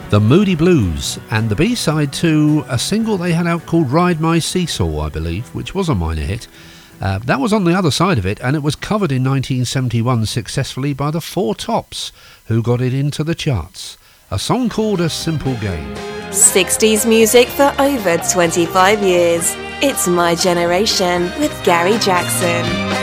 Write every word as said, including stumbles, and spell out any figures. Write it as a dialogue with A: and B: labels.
A: The Moody Blues, and the B-side to a single they had out called Ride My Seesaw, I believe, which was a minor hit. Uh, that was on the other side of it, and it was covered in nineteen seventy-one successfully by the Four Tops, who got it into the charts. A song called A Simple Game.
B: sixties music for over twenty-five years. It's My Generation with Gary Jackson.